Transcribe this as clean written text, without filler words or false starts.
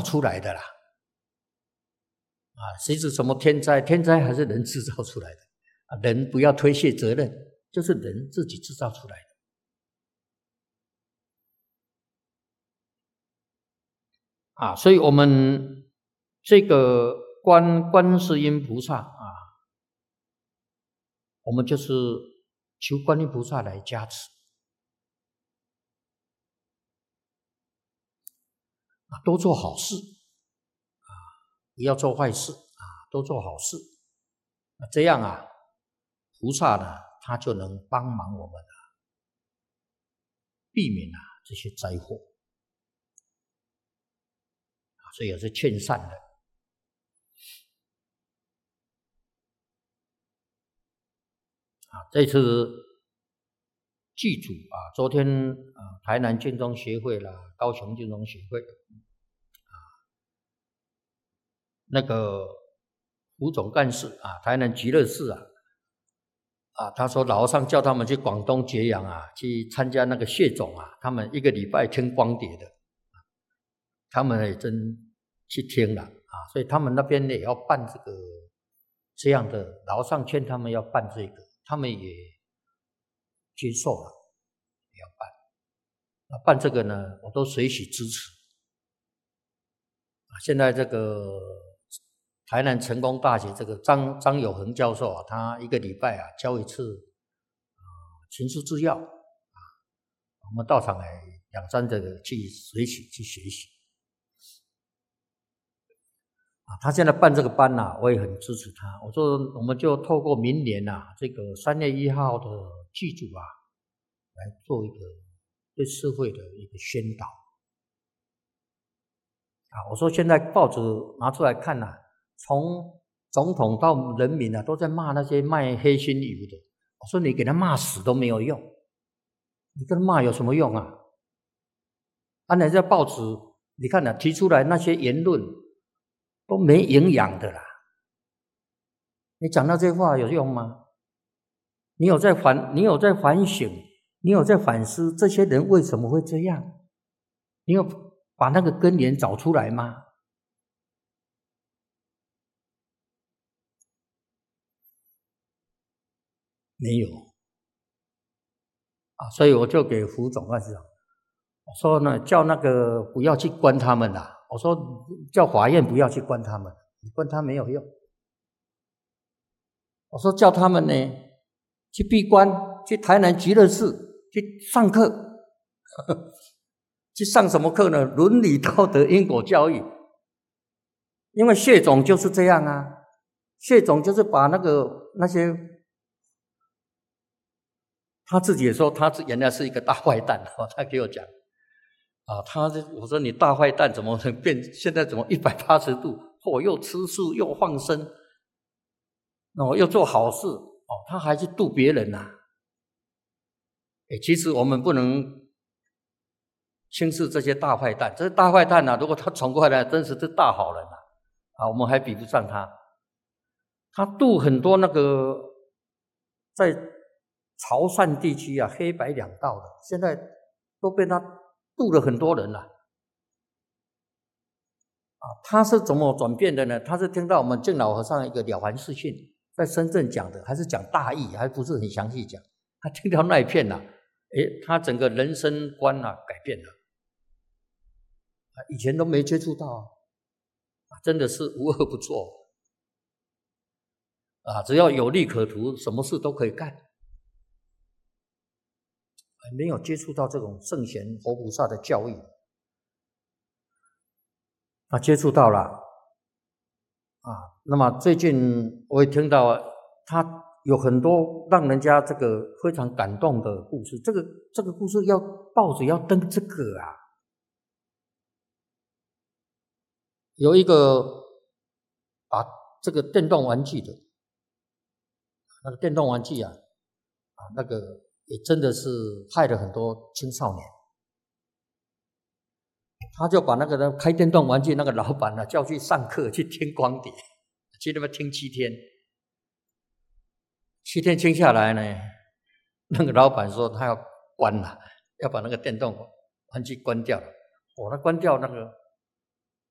出来的啦。谁是什么天灾？天灾还是人制造出来的人不要推卸责任，就是人自己制造出来的所以我们这个观世音菩萨我们就是求观音菩萨来加持多做好事不要做坏事多做好事这样菩萨呢他就能帮忙我们避免这些灾祸所以也是劝善的这次祭祖昨天台南建中协会啦，高雄建中协会那个胡总干事台南极乐寺他说老和尚叫他们去广东揭阳去参加那个谢总他们1个礼拜听光碟的他们也真去听了所以他们那边也要办这样的，老和尚劝他们要办这个，他们也接受了，也要办。办这个呢，我都随喜支持。现在这个台南成功大学这个张友恒教授他1个礼拜教一次情书制药我们到场来2、3个去随喜去学习。他现在办这个班我也很支持他。我说我们就透过明年这个3月1号的祭祖来做一个对社会的一个宣导我说现在报纸拿出来看从总统到人民都在骂那些卖黑心油的。我说你给他骂死都没有用，你跟他骂有什么用人家报纸你看提出来那些言论都没营养的啦，你讲那些话有用吗？你有在反省，你有在反思这些人为什么会这样？你有把那个根源找出来吗？没有所以我就给胡总干事长我说呢，叫那个不要去关他们我说叫法院不要去关他们，你关他没有用。我说叫他们呢去闭关，去台南极乐寺去上课去上什么课呢？伦理道德因果教育。因为谢总就是这样谢总就是把那些他自己也说他原来是一个大坏蛋他给我讲我说你大坏蛋怎么能变？现在怎么180度又吃素又放生又做好事他还去度别人其实我们不能轻视这些大坏蛋。这些大坏蛋如果他闯过来真是大好人我们还比不上他。他度很多那个在潮汕地区黑白两道的，现在都被他度了很多人了他是怎么转变的呢？他是听到我们净老和尚一个了凡四训在深圳讲的，还是讲大意，还不是很详细讲。他听到那一片他整个人生观改变了以前都没接触到真的是无恶不作只要有利可图，什么事都可以干。没有接触到这种圣贤活菩萨的教育接触到了那么最近我也听到他有很多让人家这个非常感动的故事。这个故事报纸要登这个有一个把这个电动玩具的那个电动玩具那个也真的是害了很多青少年。他就把那个开电动玩具那个老板叫去上课，去听光碟，去那边听7天。7天听下来呢，那个老板说他要关了，要把那个电动玩具关掉了。他关掉那个